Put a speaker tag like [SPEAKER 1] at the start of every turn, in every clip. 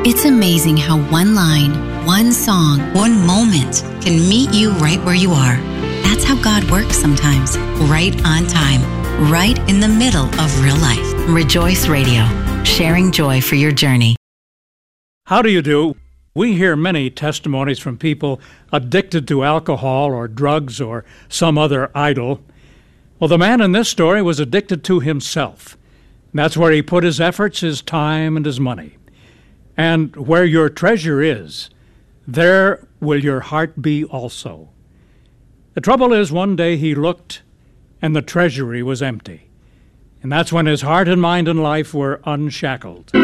[SPEAKER 1] It's amazing how one line, one song, one moment can meet you right where you are. That's how God works sometimes, right on time, right in the middle of real life. Rejoice Radio, sharing joy for your journey.
[SPEAKER 2] How do you do? We hear many testimonies from people addicted to alcohol or drugs or some other idol. Well, the man in this story was addicted to himself. That's where he put his efforts, his time, and his money. And where your treasure is, there will your heart be also. The trouble is, one day he looked, and the treasury was empty. And that's when his heart and mind and life were unshackled.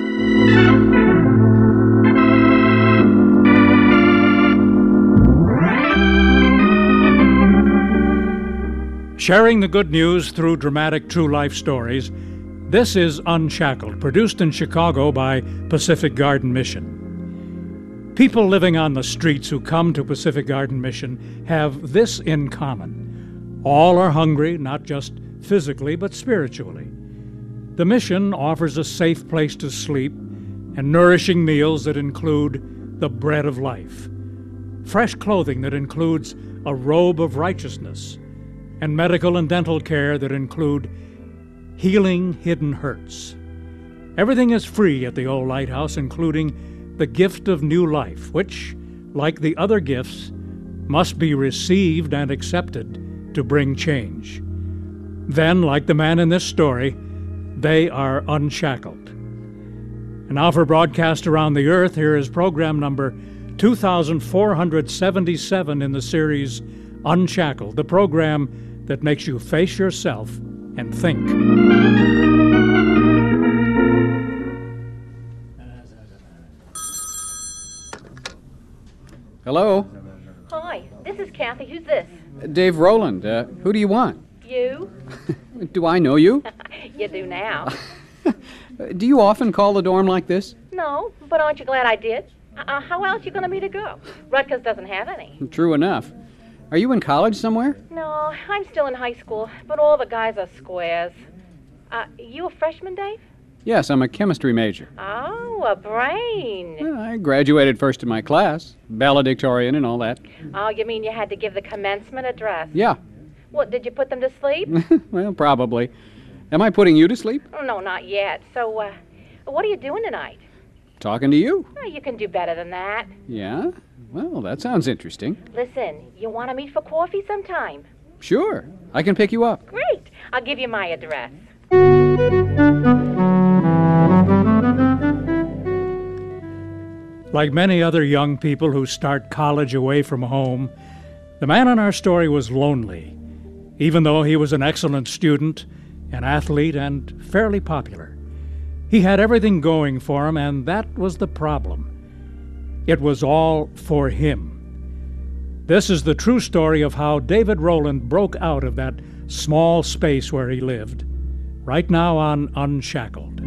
[SPEAKER 2] Sharing the good news through dramatic true life stories, this is Unshackled, produced in Chicago by Pacific Garden Mission. People living on the streets who come to Pacific Garden Mission have this in common. All are hungry, not just physically, but spiritually. The mission offers a safe place to sleep and nourishing meals that include the bread of life, fresh clothing that includes a robe of righteousness, and medical and dental care that include healing hidden hurts. Everything is free at the old lighthouse, including the gift of new life, which, like the other gifts, must be received and accepted to bring change. Then, like the man in this story, they are unshackled. And now for broadcast around the earth, here is program number 2477 in the series Unshackled, the program that makes you face yourself and think.
[SPEAKER 3] Hello?
[SPEAKER 4] Hi, this is Kathy. Who's this?
[SPEAKER 3] Dave Rowland. Who do you want?
[SPEAKER 4] You?
[SPEAKER 3] Do I know you?
[SPEAKER 4] You do now.
[SPEAKER 3] Do you often call the dorm like this?
[SPEAKER 4] No, but aren't you glad I did? How else you going to meet a girl? Rutgers doesn't have any.
[SPEAKER 3] True enough. Are you in college somewhere?
[SPEAKER 4] No, I'm still in high school, but all the guys are squares. You a freshman, Dave?
[SPEAKER 3] Yes, I'm a chemistry major.
[SPEAKER 4] Oh, a brain.
[SPEAKER 3] I graduated first in my class, valedictorian and all that.
[SPEAKER 4] Oh, you mean you had to give the commencement address?
[SPEAKER 3] Yeah.
[SPEAKER 4] What, did you put them to sleep?
[SPEAKER 3] Well, probably. Am I putting you to sleep?
[SPEAKER 4] Oh, no, not yet. So, what are you doing tonight?
[SPEAKER 3] Talking to you.
[SPEAKER 4] Oh, you can do better than that.
[SPEAKER 3] Yeah? Well, that sounds interesting.
[SPEAKER 4] Listen, you want to meet for coffee sometime?
[SPEAKER 3] Sure. I can pick you up.
[SPEAKER 4] Great. I'll give you my address.
[SPEAKER 2] Like many other young people who start college away from home, the man in our story was lonely, even though he was an excellent student, an athlete, and fairly popular. He had everything going for him, and that was the problem. It was all for him. This is the true story of how David Rowland broke out of that small space where he lived, right now on Unshackled.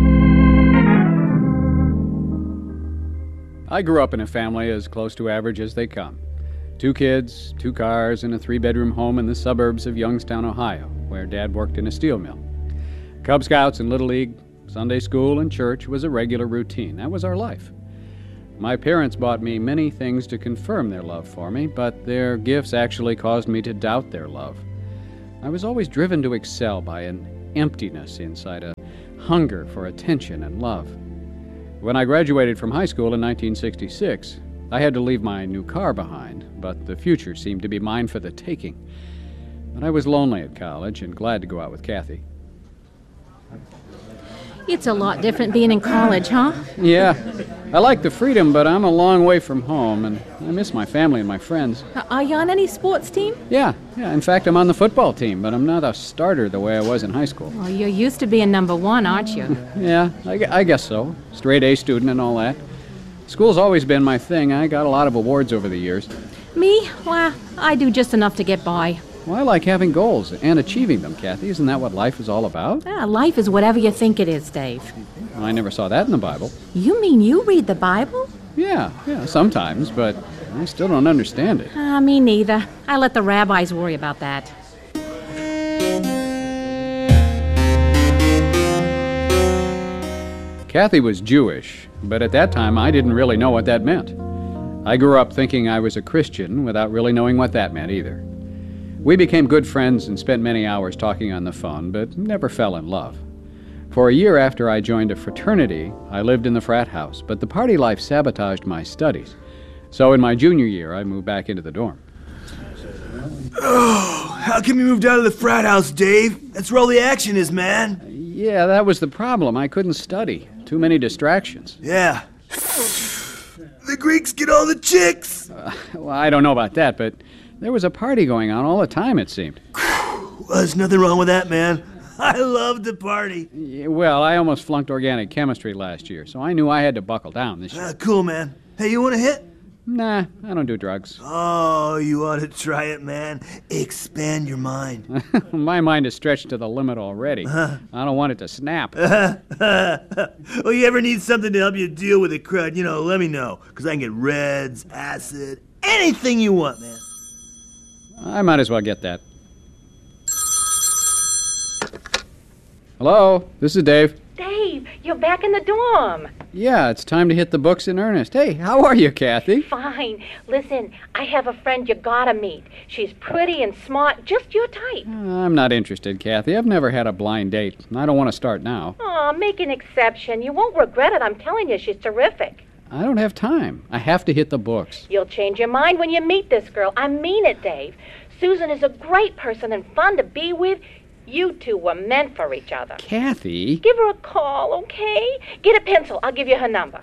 [SPEAKER 3] I grew up in a family as close to average as they come. 2 kids, 2 cars, and a 3-bedroom home in the suburbs of Youngstown, Ohio, where Dad worked in a steel mill. Cub Scouts and Little League, Sunday school, and church was a regular routine. That was our life. My parents bought me many things to confirm their love for me, but their gifts actually caused me to doubt their love. I was always driven to excel by an emptiness inside, a hunger for attention and love. When I graduated from high school in 1966, I had to leave my new car behind, but the future seemed to be mine for the taking. But I was lonely at college and glad to go out with Kathy.
[SPEAKER 5] It's a lot different being in college, huh?
[SPEAKER 3] Yeah. I like the freedom, but I'm a long way from home, and I miss my family and my friends.
[SPEAKER 5] Are you on any sports team?
[SPEAKER 3] Yeah. In fact, I'm on the football team, but I'm not a starter the way I was in high school.
[SPEAKER 5] Well, you're used to being number 1, aren't you?
[SPEAKER 3] Yeah, I guess so. Straight A student and all that. School's always been my thing. I got a lot of awards over the years.
[SPEAKER 5] Me? Well, I do just enough to get by.
[SPEAKER 3] Well, I like having goals and achieving them, Kathy. Isn't that what life is all about?
[SPEAKER 5] Life is whatever you think it is, Dave.
[SPEAKER 3] Well, I never saw that in the Bible.
[SPEAKER 5] You mean you read the Bible?
[SPEAKER 3] Yeah, sometimes, but I still don't understand it.
[SPEAKER 5] Me neither. I let the rabbis worry about that.
[SPEAKER 3] Kathy was Jewish, but at that time I didn't really know what that meant. I grew up thinking I was a Christian without really knowing what that meant either. We became good friends and spent many hours talking on the phone, but never fell in love. For a year after I joined a fraternity, I lived in the frat house, but the party life sabotaged my studies. So in my junior year, I moved back into the dorm.
[SPEAKER 6] Oh, how come you moved out of the frat house, Dave? That's where all the action is, man.
[SPEAKER 3] Yeah, that was the problem. I couldn't study. Too many distractions.
[SPEAKER 6] Yeah. The Greeks get all the chicks.
[SPEAKER 3] Well, I don't know about that, but there was a party going on all the time, it seemed.
[SPEAKER 6] Well, there's nothing wrong with that, man. I love to party.
[SPEAKER 3] Yeah, well, I almost flunked organic chemistry last year, so I knew I had to buckle down this year.
[SPEAKER 6] Cool, man. Hey, you want a hit?
[SPEAKER 3] Nah, I don't do drugs.
[SPEAKER 6] Oh, you ought to try it, man. Expand your mind.
[SPEAKER 3] My mind is stretched to the limit already. I don't want it to snap.
[SPEAKER 6] Well, you ever need something to help you deal with the crud, let me know. Because I can get reds, acid, anything you want, man.
[SPEAKER 3] I might as well get that. Hello, this is Dave.
[SPEAKER 4] Dave, you're back in the dorm.
[SPEAKER 3] Yeah, it's time to hit the books in earnest. Hey, how are you, Kathy?
[SPEAKER 4] Fine. Listen, I have a friend you gotta meet. She's pretty and smart, just your type.
[SPEAKER 3] I'm not interested, Kathy. I've never had a blind date, and I don't want to start now.
[SPEAKER 4] Aw, make an exception. You won't regret it, I'm telling you. She's terrific.
[SPEAKER 3] I don't have time. I have to hit the books.
[SPEAKER 4] You'll change your mind when you meet this girl. I mean it, Dave. Susan is a great person and fun to be with. You two were meant for each other.
[SPEAKER 3] Kathy?
[SPEAKER 4] Give her a call, okay? Get a pencil. I'll give you her number.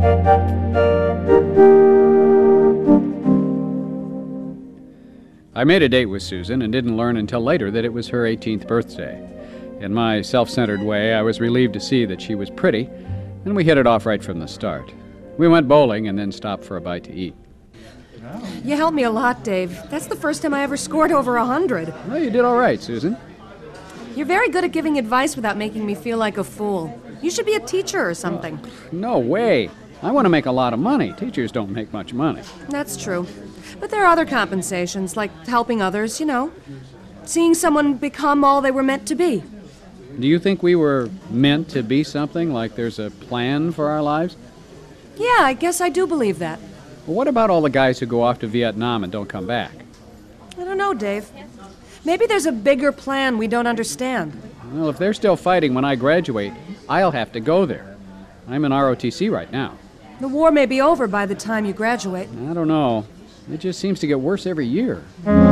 [SPEAKER 3] I made a date with Susan and didn't learn until later that it was her 18th birthday. In my self-centered way, I was relieved to see that she was pretty, and we hit it off right from the start. We went bowling and then stopped for a bite to eat.
[SPEAKER 7] You helped me a lot, Dave. That's the first time I ever scored over 100.
[SPEAKER 3] Well, you did all right, Susan.
[SPEAKER 7] You're very good at giving advice without making me feel like a fool. You should be a teacher or something.
[SPEAKER 3] No way. I want to make a lot of money. Teachers don't make much money.
[SPEAKER 7] That's true. But there are other compensations, like helping others, Seeing someone become all they were meant to be.
[SPEAKER 3] Do you think we were meant to be something, like there's a plan for our lives?
[SPEAKER 7] Yeah, I guess I do believe that.
[SPEAKER 3] Well, what about all the guys who go off to Vietnam and don't come back?
[SPEAKER 7] I don't know, Dave. Maybe there's a bigger plan we don't understand.
[SPEAKER 3] Well, if they're still fighting when I graduate, I'll have to go there. I'm in ROTC right now.
[SPEAKER 7] The war may be over by the time you graduate.
[SPEAKER 3] I don't know. It just seems to get worse every year.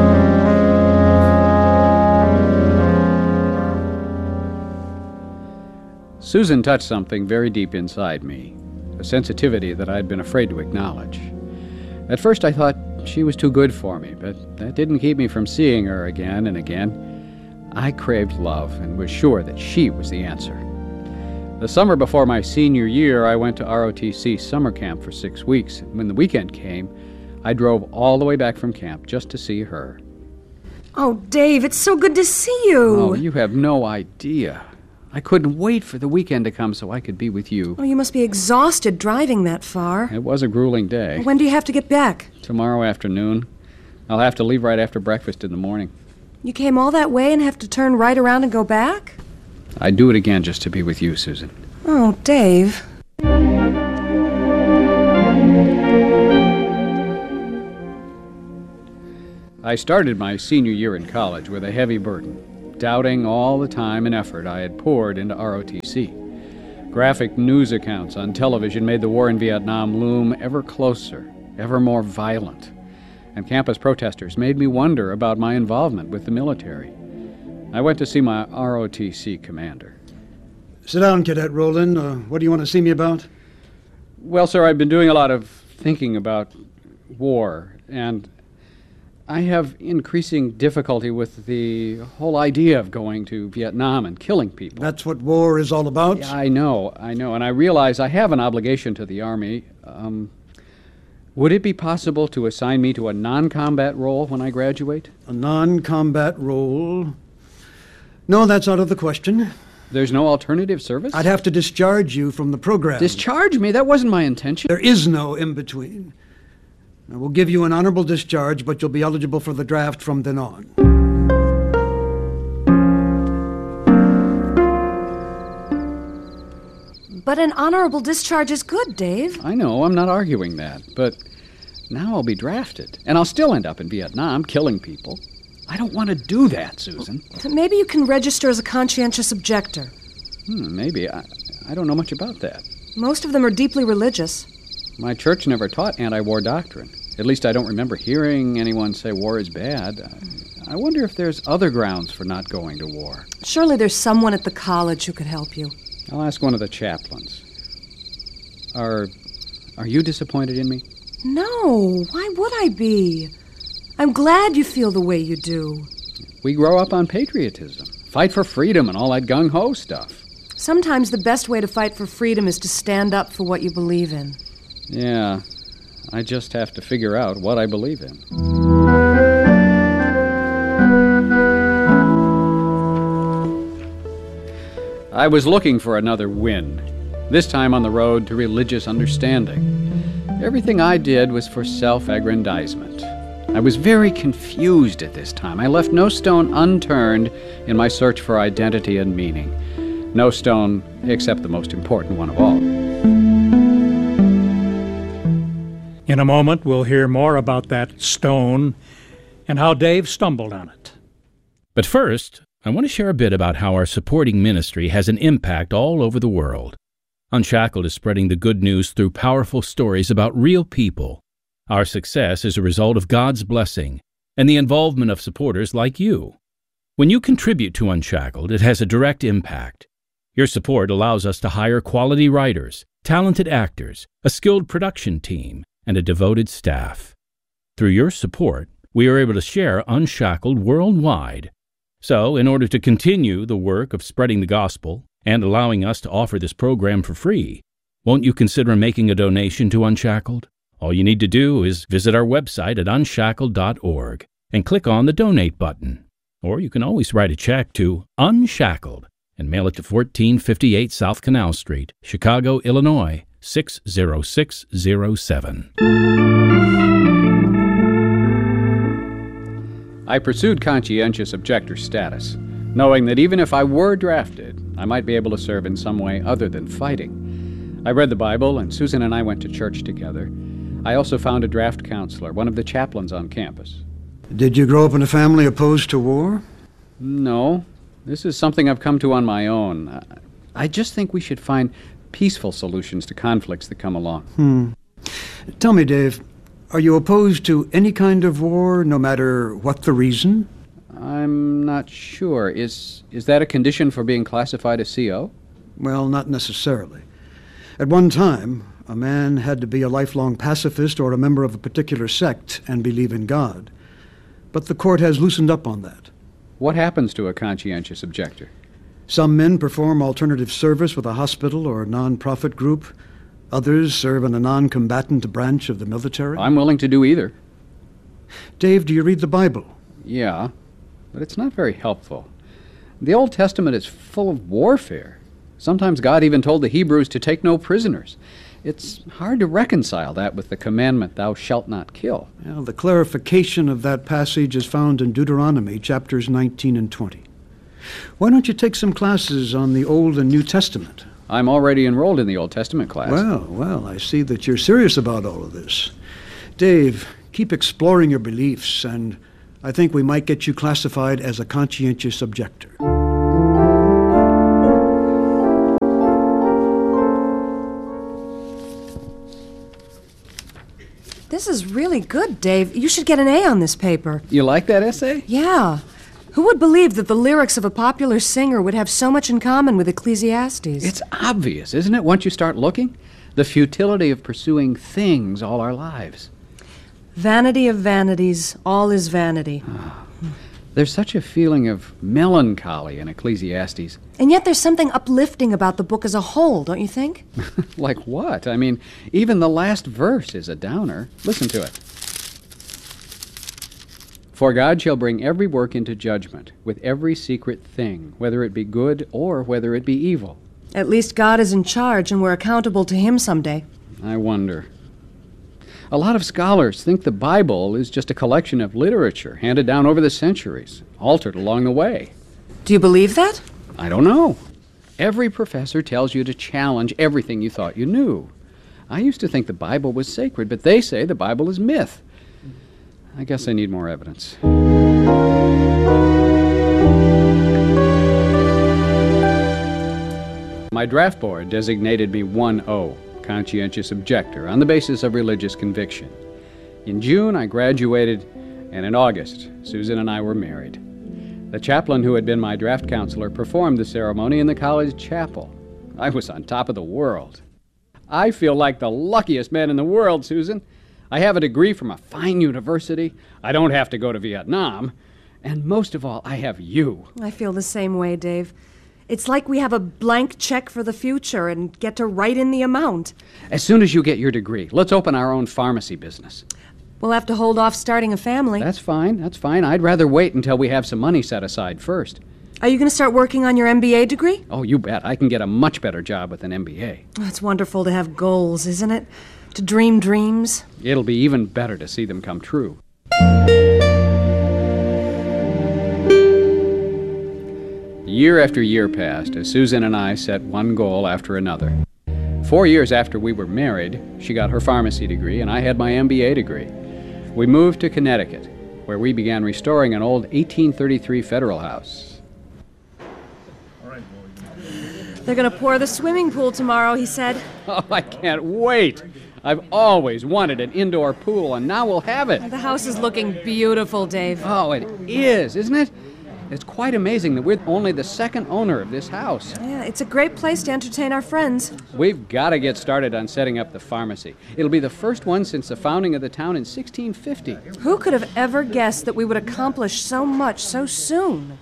[SPEAKER 3] Susan touched something very deep inside me, a sensitivity that I'd been afraid to acknowledge. At first I thought she was too good for me, but that didn't keep me from seeing her again and again. I craved love and was sure that she was the answer. The summer before my senior year, I went to ROTC summer camp for 6 weeks. When the weekend came, I drove all the way back from camp just to see her.
[SPEAKER 7] Oh, Dave, it's so good to see you.
[SPEAKER 3] Oh, you have no idea. I couldn't wait for the weekend to come so I could be with you.
[SPEAKER 7] Oh, you must be exhausted driving that far.
[SPEAKER 3] It was a grueling day.
[SPEAKER 7] When do you have to get back?
[SPEAKER 3] Tomorrow afternoon. I'll have to leave right after breakfast in the morning.
[SPEAKER 7] You came all that way and have to turn right around and go back?
[SPEAKER 3] I'd do it again just to be with you, Susan.
[SPEAKER 7] Oh, Dave.
[SPEAKER 3] I started my senior year in college with a heavy burden, doubting all the time and effort I had poured into ROTC. Graphic news accounts on television made the war in Vietnam loom ever closer, ever more violent. And campus protesters made me wonder about my involvement with the military. I went to see my ROTC commander.
[SPEAKER 8] Sit down, Cadet Rowland. What do you want to see me about?
[SPEAKER 3] Well, sir, I've been doing a lot of thinking about war, and I have increasing difficulty with the whole idea of going to Vietnam and killing people.
[SPEAKER 8] That's what war is all about?
[SPEAKER 3] Yeah, I know, and I realize I have an obligation to the Army. Would it be possible to assign me to a non-combat role when I graduate?
[SPEAKER 8] A non-combat role? No, that's out of the question.
[SPEAKER 3] There's no alternative service?
[SPEAKER 8] I'd have to discharge you from the program.
[SPEAKER 3] Discharge me? That wasn't my intention.
[SPEAKER 8] There is no in-between. Now, we'll give you an honorable discharge, but you'll be eligible for the draft from then on.
[SPEAKER 7] But an honorable discharge is good, Dave.
[SPEAKER 3] I know, I'm not arguing that, but now I'll be drafted, and I'll still end up in Vietnam killing people. I don't want to do that, Susan.
[SPEAKER 7] Maybe you can register as a conscientious objector.
[SPEAKER 3] Maybe. I don't know much about that.
[SPEAKER 7] Most of them are deeply religious.
[SPEAKER 3] My church never taught anti-war doctrine. At least I don't remember hearing anyone say war is bad. I wonder if there's other grounds for not going to war.
[SPEAKER 7] Surely there's someone at the college who could help you.
[SPEAKER 3] I'll ask one of the chaplains. Are you disappointed in me?
[SPEAKER 7] No, why would I be? I'm glad you feel the way you do.
[SPEAKER 3] We grow up on patriotism, fight for freedom and all that gung-ho stuff.
[SPEAKER 7] Sometimes the best way to fight for freedom is to stand up for what you believe in.
[SPEAKER 3] Yeah, I just have to figure out what I believe in. I was looking for another win, this time on the road to religious understanding. Everything I did was for self-aggrandizement. I was very confused at this time. I left no stone unturned in my search for identity and meaning. No stone except the most important one of all.
[SPEAKER 2] In a moment, we'll hear more about that stone and how Dave stumbled on it.
[SPEAKER 9] But first, I want to share a bit about how our supporting ministry has an impact all over the world. Unshackled is spreading the good news through powerful stories about real people. Our success is a result of God's blessing and the involvement of supporters like you. When you contribute to Unshackled, it has a direct impact. Your support allows us to hire quality writers, talented actors, a skilled production team, and a devoted staff. Through your support, we are able to share Unshackled worldwide. So, in order to continue the work of spreading the gospel and allowing us to offer this program for free, won't you consider making a donation to Unshackled? All you need to do is visit our website at unshackled.org and click on the Donate button. Or you can always write a check to Unshackled and mail it to 1458 South Canal Street, Chicago, Illinois, 60607.
[SPEAKER 3] I pursued conscientious objector status, knowing that even if I were drafted, I might be able to serve in some way other than fighting. I read the Bible, and Susan and I went to church together. I also found a draft counselor, one of the chaplains on campus.
[SPEAKER 8] Did you grow up in a family opposed to war?
[SPEAKER 3] No. This is something I've come to on my own. I just think we should find peaceful solutions to conflicts that come along.
[SPEAKER 8] Tell me, Dave, are you opposed to any kind of war, no matter what the reason?
[SPEAKER 3] I'm not sure. Is that a condition for being classified a CO?
[SPEAKER 8] Well, not necessarily. At one time, a man had to be a lifelong pacifist or a member of a particular sect and believe in God. But the court has loosened up on that.
[SPEAKER 3] What happens to a conscientious objector?
[SPEAKER 8] Some men perform alternative service with a hospital or a non-profit group. Others serve in a non-combatant branch of the military.
[SPEAKER 3] I'm willing to do either.
[SPEAKER 8] Dave, do you read the Bible?
[SPEAKER 3] Yeah, but it's not very helpful. The Old Testament is full of warfare. Sometimes God even told the Hebrews to take no prisoners. It's hard to reconcile that with the commandment, thou shalt not kill.
[SPEAKER 8] Well, the clarification of that passage is found in Deuteronomy, chapters 19 and 20. Why don't you take some classes on the Old and New Testament?
[SPEAKER 3] I'm already enrolled in the Old Testament class.
[SPEAKER 8] Well, I see that you're serious about all of this. Dave, keep exploring your beliefs, and I think we might get you classified as a conscientious objector.
[SPEAKER 7] This is really good, Dave. You should get an A on this paper.
[SPEAKER 3] You like that essay?
[SPEAKER 7] Yeah. Who would believe that the lyrics of a popular singer would have so much in common with Ecclesiastes?
[SPEAKER 3] It's obvious, isn't it, once you start looking? The futility of pursuing things all our lives.
[SPEAKER 7] Vanity of vanities, all is vanity.
[SPEAKER 3] There's such a feeling of melancholy in Ecclesiastes.
[SPEAKER 7] And yet there's something uplifting about the book as a whole, don't you think?
[SPEAKER 3] Like what? I mean, even the last verse is a downer. Listen to it. For God shall bring every work into judgment, with every secret thing, whether it be good or whether it be evil.
[SPEAKER 7] At least God is in charge, and we're accountable to Him someday.
[SPEAKER 3] I wonder. A lot of scholars think the Bible is just a collection of literature handed down over the centuries, altered along the way.
[SPEAKER 7] Do you believe that?
[SPEAKER 3] I don't know. Every professor tells you to challenge everything you thought you knew. I used to think the Bible was sacred, but they say the Bible is myth. I guess I need more evidence. My draft board designated me 1O, conscientious objector, on the basis of religious conviction. In June, I graduated, and in August, Susan and I were married. The chaplain who had been my draft counselor performed the ceremony in the college chapel. I was on top of the world. I feel like the luckiest man in the world, Susan. I have a degree from a fine university. I don't have to go to Vietnam. And most of all, I have you.
[SPEAKER 7] I feel the same way, Dave. It's like we have a blank check for the future and get to write in the amount.
[SPEAKER 3] As soon as you get your degree, let's open our own pharmacy business.
[SPEAKER 7] We'll have to hold off starting a family.
[SPEAKER 3] That's fine. I'd rather wait until we have some money set aside first.
[SPEAKER 7] Are you going to start working on your MBA degree?
[SPEAKER 3] Oh, you bet. I can get a much better job with an MBA.
[SPEAKER 7] Oh, it's wonderful to have goals, isn't it? To dream dreams.
[SPEAKER 3] It'll be even better to see them come true. Year after year passed as Susan and I set one goal after another. 4 years after we were married, she got her pharmacy degree and I had my MBA degree. We moved to Connecticut, where we began restoring an old 1833 federal house.
[SPEAKER 7] They're going to pour the swimming pool tomorrow, he said.
[SPEAKER 3] Oh, I can't wait. I've always wanted an indoor pool, and now we'll have it.
[SPEAKER 7] The house is looking beautiful, Dave.
[SPEAKER 3] Oh, it is, isn't it? It's quite amazing that we're only the second owner of this house.
[SPEAKER 7] Yeah, it's a great place to entertain our friends.
[SPEAKER 3] We've got to get started on setting up the pharmacy. It'll be the first one since the founding of the town in 1650.
[SPEAKER 7] Who could have ever guessed that we would accomplish so much so soon?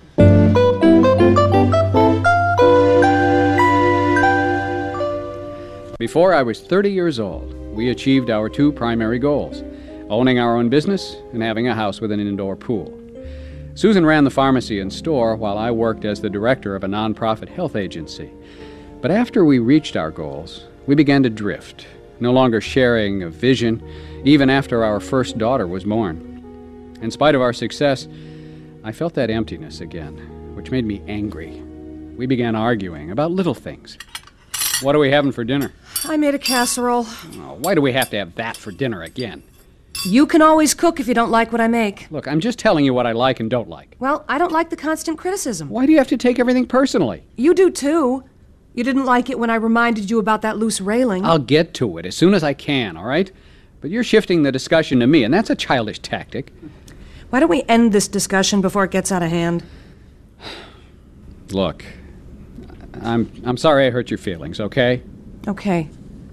[SPEAKER 3] Before I was 30 years old, we achieved our two primary goals, owning our own business and having a house with an indoor pool. Susan ran the pharmacy and store while I worked as the director of a nonprofit health agency. But after we reached our goals, we began to drift, no longer sharing a vision, even after our first daughter was born. In spite of our success, I felt that emptiness again, which made me angry. We began arguing about little things. What are we having for dinner?
[SPEAKER 7] I made a casserole.
[SPEAKER 3] Oh, why do we have to have that for dinner again?
[SPEAKER 7] You can always cook if you don't like what I make.
[SPEAKER 3] Look, I'm just telling you what I like and don't like.
[SPEAKER 7] Well, I don't like the constant criticism.
[SPEAKER 3] Why do you have to take everything personally?
[SPEAKER 7] You do too. You didn't like it when I reminded you about that loose railing.
[SPEAKER 3] I'll get to it as soon as I can, all right? But you're shifting the discussion to me, and that's a childish tactic.
[SPEAKER 7] Why don't we end this discussion before it gets out of hand?
[SPEAKER 3] Look, I'm sorry I hurt your feelings, okay?
[SPEAKER 7] Okay.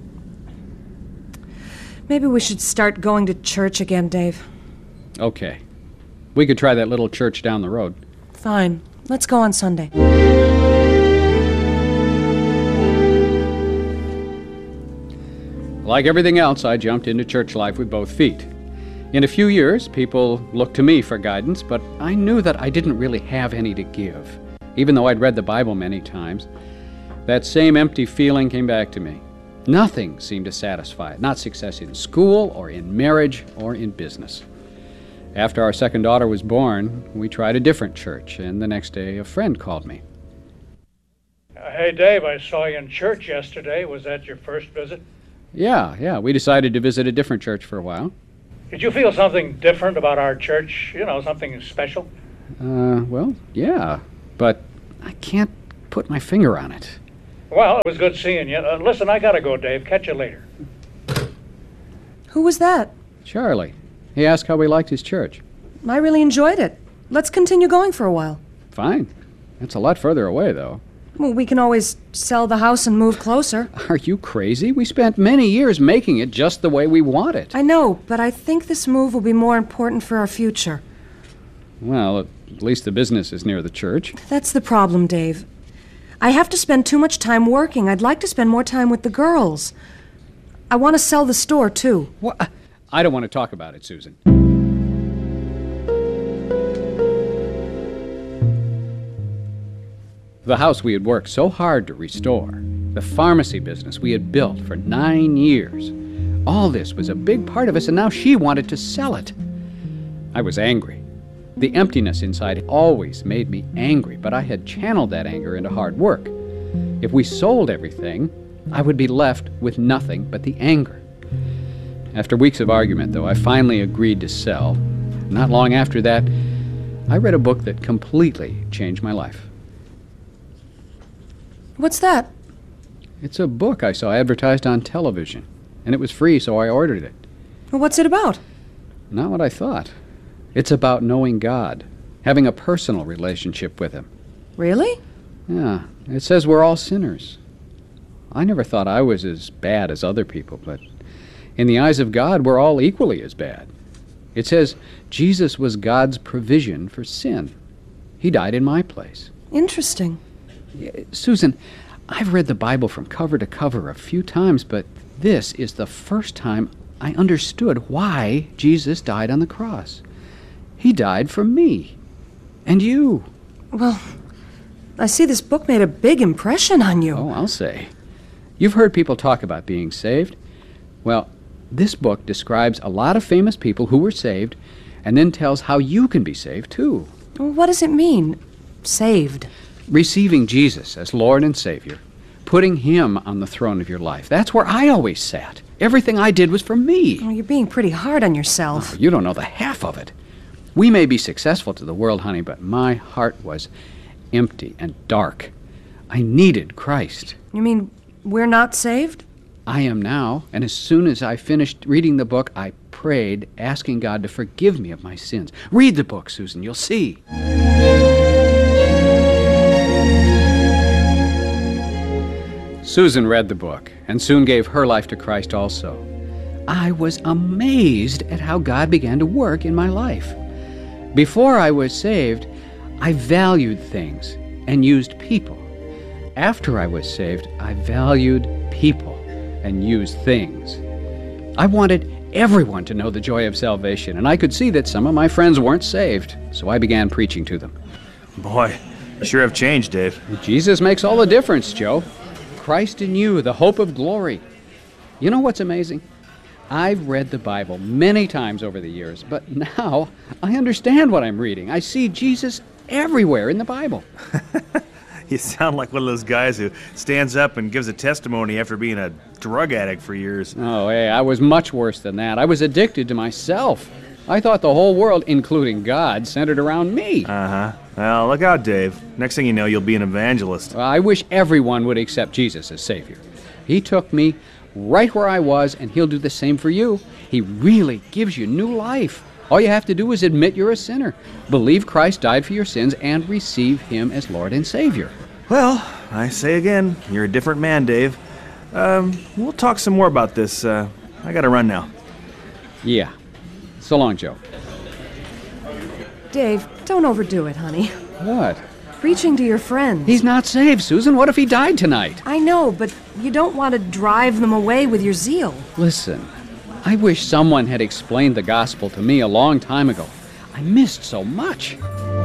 [SPEAKER 7] Maybe we should start going to church again, Dave.
[SPEAKER 3] Okay. We could try that little church down the road.
[SPEAKER 7] Fine. Let's go on Sunday.
[SPEAKER 3] Like everything else, I jumped into church life with both feet. In a few years, people looked to me for guidance, but I knew that I didn't really have any to give. Even though I'd read the Bible many times, that same empty feeling came back to me. Nothing seemed to satisfy it, not success in school or in marriage or in business. After our second daughter was born, we tried a different church, and the next day a friend called me.
[SPEAKER 2] Hey, Dave, I saw you in church yesterday. Was that your first visit?
[SPEAKER 3] Yeah, we decided to visit a different church for a while.
[SPEAKER 2] Did you feel something different about our church? You know, something special?
[SPEAKER 3] Well, yeah, but I can't put my finger on it.
[SPEAKER 2] Well, it was good seeing you. Listen, I gotta go, Dave. Catch you later.
[SPEAKER 7] Who was that?
[SPEAKER 3] Charlie. He asked how we liked his church.
[SPEAKER 7] I really enjoyed it. Let's continue going for a while.
[SPEAKER 3] Fine. It's a lot further away, though.
[SPEAKER 7] Well, we can always sell the house and move closer.
[SPEAKER 3] Are you crazy? We spent many years making it just the way we want it.
[SPEAKER 7] I know, but I think this move will be more important for our future.
[SPEAKER 3] Well, at least the business is near the church.
[SPEAKER 7] That's the problem, Dave. I have to spend too much time working. I'd like to spend more time with the girls. I want to sell the store, too.
[SPEAKER 3] What? I don't want to talk about it, Susan. The house we had worked so hard to restore, the pharmacy business we had built for 9 years, all this was a big part of us, and now she wanted to sell it. I was angry. The emptiness inside always made me angry, but I had channeled that anger into hard work. If we sold everything, I would be left with nothing but the anger. After weeks of argument, though, I finally agreed to sell. Not long after that, I read a book that completely changed my life.
[SPEAKER 7] What's that?
[SPEAKER 3] It's a book I saw advertised on television, and it was free, so I ordered it.
[SPEAKER 7] Well, what's it about?
[SPEAKER 3] Not what I thought. It's about knowing God, having a personal relationship with Him.
[SPEAKER 7] Really?
[SPEAKER 3] Yeah, it says we're all sinners. I never thought I was as bad as other people, but in the eyes of God, we're all equally as bad. It says Jesus was God's provision for sin. He died in my place.
[SPEAKER 7] Interesting.
[SPEAKER 3] Susan, I've read the Bible from cover to cover a few times, but this is the first time I understood why Jesus died on the cross. He died for me. And you.
[SPEAKER 7] Well, I see this book made a big impression on you.
[SPEAKER 3] Oh, I'll say. You've heard people talk about being saved. Well, this book describes a lot of famous people who were saved and then tells how you can be saved, too.
[SPEAKER 7] Well, what does it mean, saved?
[SPEAKER 3] Receiving Jesus as Lord and Savior, putting Him on the throne of your life. That's where I always sat. Everything I did was for me.
[SPEAKER 7] Well, you're being pretty hard on yourself.
[SPEAKER 3] Oh, you don't know the half of it. We may be successful to the world, honey, but my heart was empty and dark. I needed Christ.
[SPEAKER 7] You mean we're not saved?
[SPEAKER 3] I am now, and as soon as I finished reading the book, I prayed, asking God to forgive me of my sins. Read the book, Susan, you'll see. Susan read the book and soon gave her life to Christ also. I was amazed at how God began to work in my life. Before I was saved, I valued things and used people. After I was saved, I valued people and used things. I wanted everyone to know the joy of salvation, and I could see that some of my friends weren't saved, so I began preaching to them.
[SPEAKER 10] Boy, you sure have changed, Dave.
[SPEAKER 3] Jesus makes all the difference, Joe. Christ in you, the hope of glory. You know what's amazing? I've read the Bible many times over the years, but now I understand what I'm reading. I see Jesus everywhere in the Bible.
[SPEAKER 10] You sound like one of those guys who stands up and gives a testimony after being a drug addict for years.
[SPEAKER 3] Oh, hey, I was much worse than that. I was addicted to myself. I thought the whole world, including God, centered around me.
[SPEAKER 10] Uh-huh. Well, look out, Dave. Next thing you know, you'll be an evangelist.
[SPEAKER 3] I wish everyone would accept Jesus as Savior. He took me right where I was, and He'll do the same for you. He really gives you new life. All you have to do is admit you're a sinner, believe Christ died for your sins, and receive Him as Lord and Savior.
[SPEAKER 10] Well, I say again, you're a different man, Dave. We'll talk some more about this. I gotta run now.
[SPEAKER 3] Yeah. So long, Joe.
[SPEAKER 7] Dave, don't overdo it, honey.
[SPEAKER 3] What?
[SPEAKER 7] Preaching to your friends.
[SPEAKER 3] He's not saved, Susan. What if he died tonight?
[SPEAKER 7] I know, but you don't want to drive them away with your zeal.
[SPEAKER 3] Listen, I wish someone had explained the gospel to me a long time ago. I missed so much.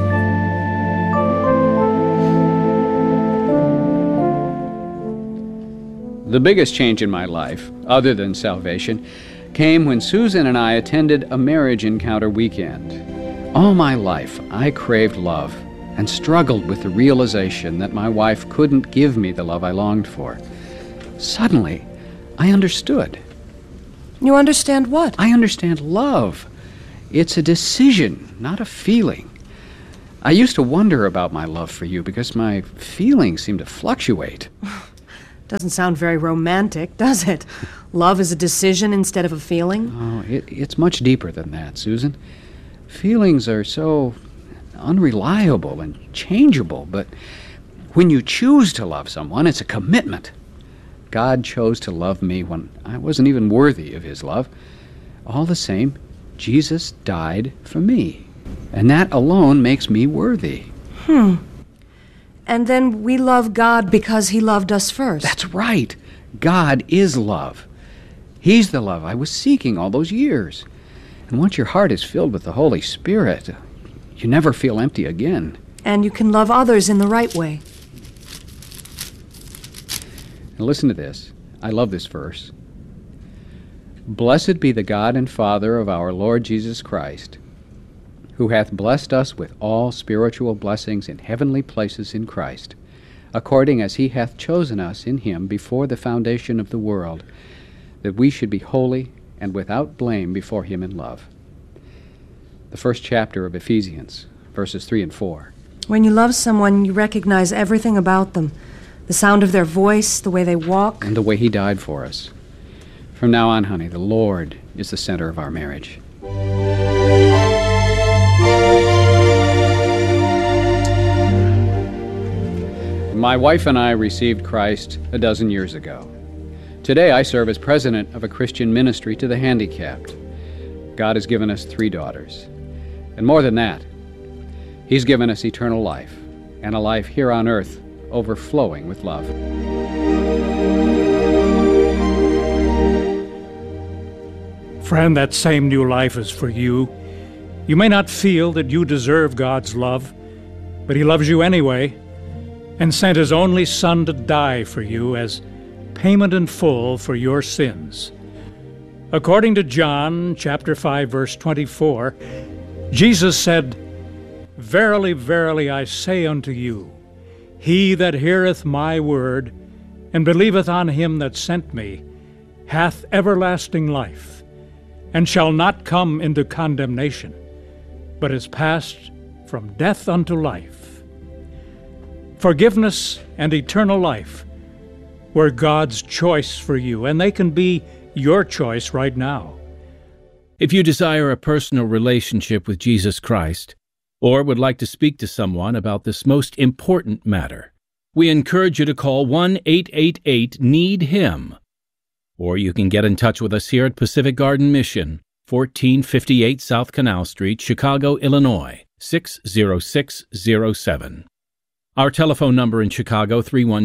[SPEAKER 3] The biggest change in my life, other than salvation, came when Susan and I attended a marriage encounter weekend. All my life, I craved love and struggled with the realization that my wife couldn't give me the love I longed for. Suddenly, I understood.
[SPEAKER 7] You understand what?
[SPEAKER 3] I understand love. It's a decision, not a feeling. I used to wonder about my love for you because my feelings seem to fluctuate.
[SPEAKER 7] Doesn't sound very romantic, does it? Love is a decision instead of a feeling?
[SPEAKER 3] Oh, it's much deeper than that, Susan. Feelings are so unreliable and changeable, but when you choose to love someone, it's a commitment. God chose to love me when I wasn't even worthy of His love. All the same, Jesus died for me, and that alone makes me worthy.
[SPEAKER 7] And then we love God because He loved us first.
[SPEAKER 3] That's right. God is love. He's the love I was seeking all those years. And once your heart is filled with the Holy Spirit, you never feel empty again.
[SPEAKER 7] And you can love others in the right way.
[SPEAKER 3] Now listen to this. I love this verse. Blessed be the God and Father of our Lord Jesus Christ, who hath blessed us with all spiritual blessings in heavenly places in Christ, according as he hath chosen us in him before the foundation of the world, that we should be holy and without blame before him in love. The first chapter of Ephesians, verses 3 and 4.
[SPEAKER 7] When you love someone, you recognize everything about them. The sound of their voice, the way they walk.
[SPEAKER 3] And the way he died for us. From now on, honey, the Lord is the center of our marriage. My wife and I received Christ a dozen years ago. Today I serve as president of a Christian ministry to the handicapped. God has given us 3 daughters. And more than that, he's given us eternal life, and a life here on earth overflowing with love.
[SPEAKER 2] Friend, that same new life is for you. You may not feel that you deserve God's love, but he loves you anyway, and sent his only Son to die for you as payment in full for your sins. According to John chapter 5, verse 24, Jesus said, "Verily, verily, I say unto you, he that heareth my word, and believeth on him that sent me, hath everlasting life, and shall not come into condemnation, but is passed from death unto life." Forgiveness and eternal life were God's choice for you, and they can be your choice right now.
[SPEAKER 9] If you desire a personal relationship with Jesus Christ, or would like to speak to someone about this most important matter, we encourage you to call 1-888-NEED-HIM. Or you can get in touch with us here at Pacific Garden Mission, 1458 South Canal Street, Chicago, Illinois, 60607. Our telephone number in Chicago,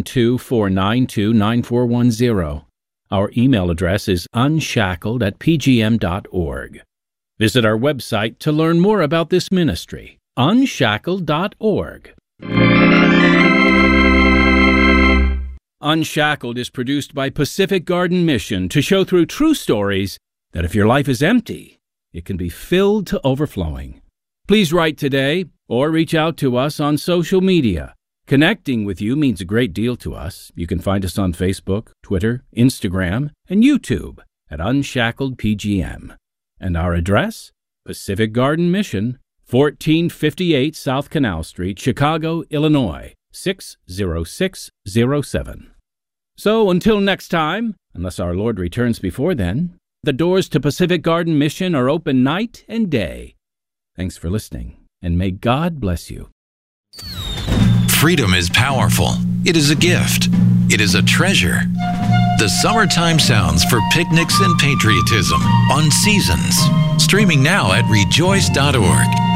[SPEAKER 9] 312-492-9410. Our email address is unshackled@pgm.org. Visit our website to learn more about this ministry, unshackled.org. Unshackled is produced by Pacific Garden Mission to show through true stories that if your life is empty, it can be filled to overflowing. Please write today or reach out to us on social media. Connecting with you means a great deal to us. You can find us on Facebook, Twitter, Instagram, and YouTube at Unshackled PGM. And our address? Pacific Garden Mission, 1458 South Canal Street, Chicago, Illinois, 60607. So until next time, unless our Lord returns before then, the doors to Pacific Garden Mission are open night and day. Thanks for listening, and may God bless you.
[SPEAKER 11] Freedom is powerful. It is a gift. It is a treasure. The summertime sounds for picnics and patriotism on Seasons. Streaming now at rejoice.org.